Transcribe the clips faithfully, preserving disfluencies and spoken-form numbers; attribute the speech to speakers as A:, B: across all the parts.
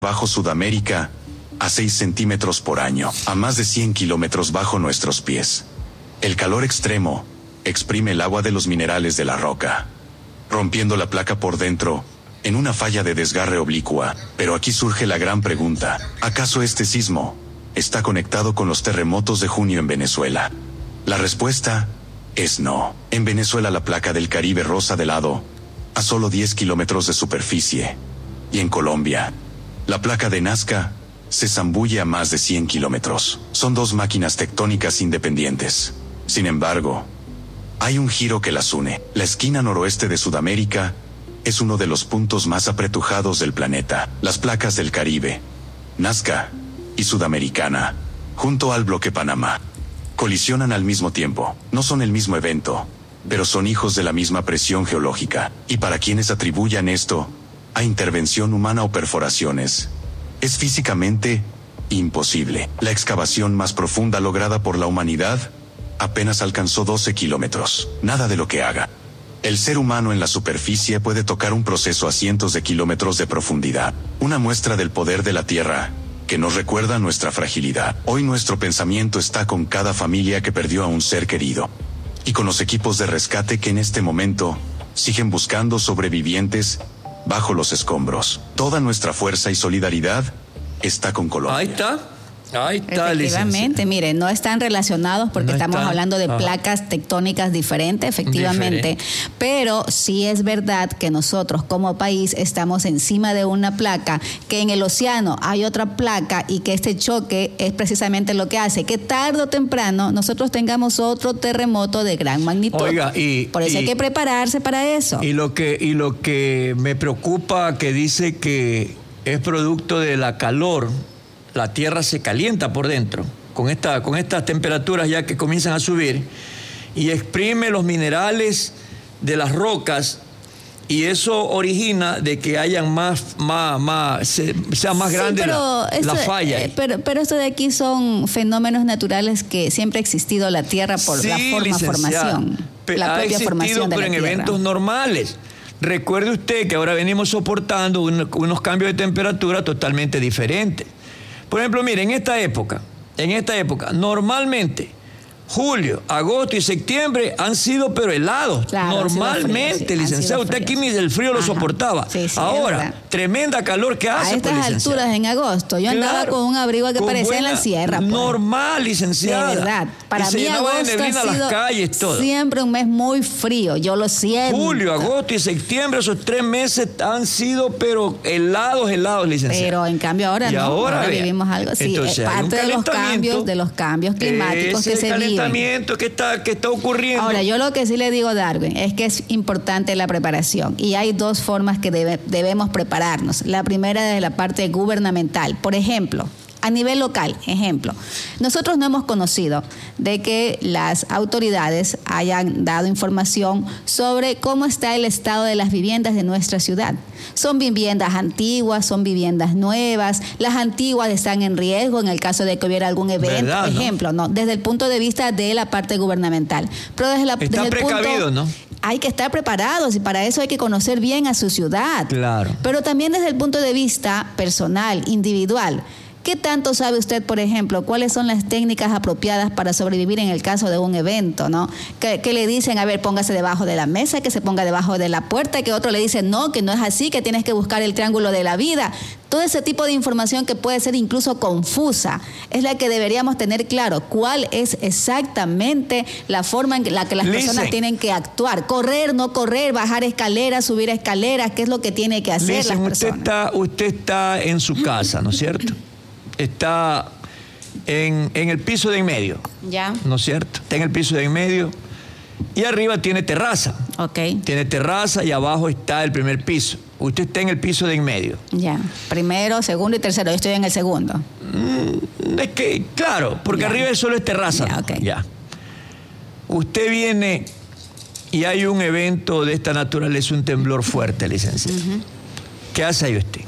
A: bajo Sudamérica, a seis centímetros por año, a más de cien kilómetros bajo nuestros pies. El calor extremo exprime el agua de los minerales de la roca, rompiendo la placa por dentro, en una falla de desgarre oblicua. Pero aquí surge la gran pregunta: ¿acaso este sismo está conectado con los terremotos de junio en Venezuela? La respuesta es no. En Venezuela la placa del Caribe roza de lado, a solo diez kilómetros de superficie. Y en Colombia, la placa de Nazca se zambulle a más de cien kilómetros. Son dos máquinas tectónicas independientes. Sin embargo, hay un giro que las une. La esquina noroeste de Sudamérica es uno de los puntos más apretujados del planeta. Las placas del Caribe, Nazca y Sudamericana, junto al bloque Panamá, colisionan al mismo tiempo. No son el mismo evento, pero son hijos de la misma presión geológica. Y para quienes atribuyan esto a intervención humana o perforaciones, es físicamente imposible. La excavación más profunda lograda por la humanidad apenas alcanzó doce kilómetros. Nada de lo que haga el ser humano en la superficie puede tocar un proceso a cientos de kilómetros de profundidad. Una muestra del poder de la Tierra que nos recuerda nuestra fragilidad. Hoy nuestro pensamiento está con cada familia que perdió a un ser querido, y con los equipos de rescate que en este momento siguen buscando sobrevivientes bajo los escombros. Toda nuestra fuerza y solidaridad está con Colombia.
B: Ahí está. Ahí está,
C: efectivamente, mire, no están relacionados porque
B: no
C: estamos
B: están.
C: hablando de
B: Ajá.
C: placas tectónicas diferentes, efectivamente,
B: Diferente.
C: Pero sí es verdad que nosotros como país estamos encima de una placa, que en el océano hay otra placa y que este choque es precisamente lo que hace que tarde o temprano nosotros tengamos otro terremoto de gran magnitud.
B: Oiga, y,
C: Por eso
B: y,
C: hay que prepararse para eso.
B: Y lo que, y lo que me preocupa, que dice que es producto de la calor. La tierra se calienta por dentro con, esta, con estas temperaturas ya que comienzan a subir y exprime los minerales de las rocas, y eso origina de que hayan más, más, más se, sea más
C: Sí,
B: grande la,
C: esto,
B: la falla.
C: Eh, pero, pero esto de aquí son fenómenos naturales que siempre ha existido la Tierra por
B: Sí,
C: la forma, formación,
B: Pe-
C: la
B: ha
C: propia
B: existido,
C: formación de
B: pero
C: la
B: en
C: Tierra.
B: eventos normales. Recuerde usted que ahora venimos soportando un, unos cambios de temperatura totalmente diferentes. Por ejemplo, mire, en esta época, en esta época, normalmente, julio, agosto y septiembre han sido pero helados.
C: Claro,
B: normalmente,
C: han sido fríos, sí,
B: licenciado.
C: han sido
B: Usted aquí
C: fríos.
B: ni del frío lo
C: Ajá.
B: soportaba.
C: Sí, sí, es
B: ahora,
C: verdad.
B: tremenda calor que hace.
C: A estas
B: pues,
C: alturas en agosto, yo andaba
B: Claro,
C: con un abrigo que
B: con
C: parecía en la
B: buena-
C: sierra. Pues.
B: Normal, licenciada.
C: De verdad, para
B: y se
C: mí
B: llenaba de
C: agosto
B: neblina
C: ha
B: las
C: sido
B: calles, todo.
C: siempre un mes muy frío, yo lo siento.
B: Julio, agosto y septiembre, esos tres meses han sido pero helados, helados, licenciada.
C: Pero en cambio ahora
B: Y
C: no,
B: ahora,
C: ahora
B: vea,
C: vivimos algo así.
B: entonces,
C: Es
B: hay un
C: parte de los
B: calentamiento,
C: cambios, de los cambios climáticos
B: ese
C: que se viven.
B: calentamiento que está, que está ocurriendo.
C: Ahora, yo lo que sí le digo a Darwin es que es importante la preparación, y hay dos formas que debe, debemos prepararnos. La primera desde la parte gubernamental. Por ejemplo, a nivel local, ejemplo, nosotros no hemos conocido de que las autoridades hayan dado información sobre cómo está el estado de las viviendas de nuestra ciudad. Son viviendas antiguas, son viviendas nuevas. Las antiguas están en riesgo en el caso de que hubiera algún evento,
B: ¿verdad, no?
C: ejemplo, ¿no? Desde el punto de vista de la parte gubernamental. Pero desde, la,
B: Está
C: desde el
B: precavido,
C: punto,
B: ¿no?
C: Hay que estar preparados, y para eso hay que conocer bien a su ciudad.
B: Claro.
C: Pero también desde el punto de vista personal, individual. ¿Qué tanto sabe usted, por ejemplo, cuáles son las técnicas apropiadas para sobrevivir en el caso de un evento, ¿no? Que, que le dicen, a ver, póngase debajo de la mesa, que se ponga debajo de la puerta, que otro le dice, no, que no es así, que tienes que buscar el triángulo de la vida. Todo ese tipo de información que puede ser incluso confusa es la que deberíamos tener claro. ¿Cuál es exactamente la forma en la que las
B: Listen.
C: personas tienen que actuar? Correr, no correr, bajar escaleras, subir escaleras, ¿qué es lo que tiene que hacer
B: Listen,
C: las
B: usted
C: personas?
B: está, usted está en su casa, ¿no es cierto? Está en, en el piso de en medio,
C: Ya,
B: ¿no es cierto? Está en el piso de en medio y arriba tiene terraza.
C: ok.
B: Tiene terraza y abajo está el primer piso. Usted está en el piso de en medio.
C: Ya, primero, segundo y tercero. Yo estoy en el segundo.
B: Mm, es que, claro, porque
C: Ya.
B: arriba solo es terraza.
C: Ya, ok.
B: Ya. Usted viene y hay un evento de esta naturaleza, un temblor fuerte, licenciado.
C: Uh-huh.
B: ¿Qué hace ahí usted?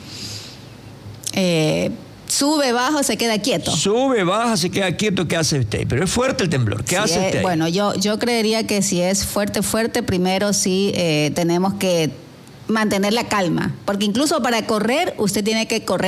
C: Eh, sube, bajo, se queda quieto.
B: Sube, baja, se queda quieto, ¿qué hace usted? Pero es fuerte el temblor, ¿qué
C: Si
B: hace
C: es-
B: usted ahí?
C: Bueno, yo, yo creería que si es fuerte, fuerte, primero sí eh, tenemos que mantener la calma, porque incluso para correr usted tiene que correr